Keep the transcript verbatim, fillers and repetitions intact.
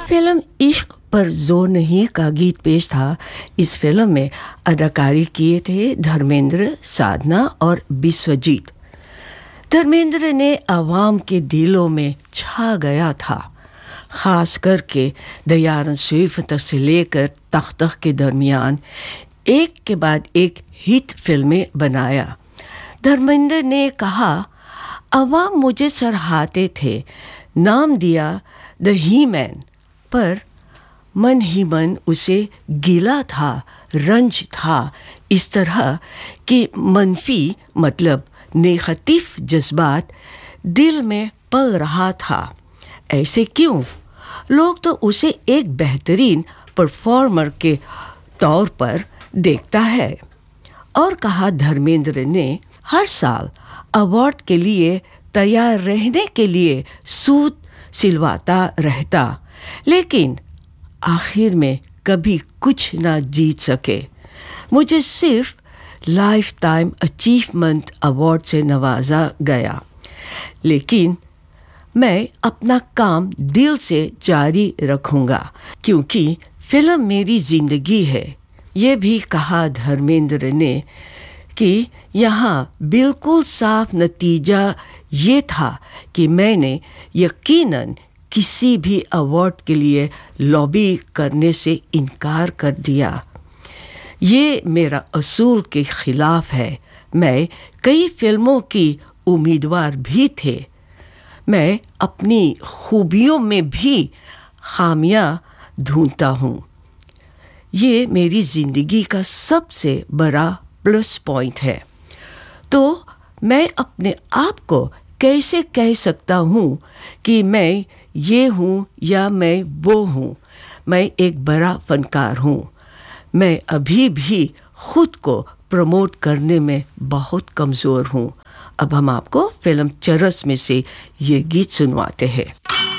Film इश्क पर जोर नहीं का गीत पेश था। इस फिल्म में अदाकारी किए थे धर्मेंद्र, साधना और विश्वजीत। धर्मेंद्र ने आवाम के दिलों में छा गया था, ख़ास करके दयारन स्वीफत से लेकर तख्त तक के दरमियान एक के बाद एक हिट फिल्में बनाया। धर्मेंद्र ने कहा, आवाम मुझे सराहते थे, नाम दिया द ही मैन, पर मन ही मन उसे गिला था, रंज था। इस तरह के मनफी मतलब नेगेटिव जज्बात दिल में पल रहा था। ऐसे क्यों? लोग तो उसे एक बेहतरीन परफॉर्मर के तौर पर देखता है। और कहा धर्मेंद्र ने, हर साल अवार्ड के लिए तैयार रहने के लिए सूत सिलवाता रहता, लेकिन आखिर में कभी कुछ ना जीत सके। मुझे सिर्फ लाइफ टाइम अचीवमेंट अवार्ड से नवाजा गया, लेकिन मैं अपना काम दिल से जारी रखूंगा क्योंकि फिल्म मेरी ज़िंदगी है। ये भी कहा धर्मेंद्र ने कि यहाँ बिल्कुल साफ नतीजा ये था कि मैंने यकीनन किसी भी अवार्ड के लिए लॉबी करने से इनकार कर दिया। ये मेरा असूल के ख़िलाफ़ है। मैं कई फिल्मों की उम्मीदवार भी थे। मैं अपनी खूबियों में भी खामियां ढूंढता हूँ। ये मेरी ज़िंदगी का सबसे बड़ा प्लस पॉइंट है। तो मैं अपने आप को कैसे कह सकता हूँ कि मैं ये हूँ या मैं वो हूँ? मैं एक बड़ा फनकार हूँ। मैं अभी भी खुद को प्रमोट करने में बहुत कमज़ोर हूँ। अब हम आपको फिल्म चरस में से ये गीत सुनवाते हैं।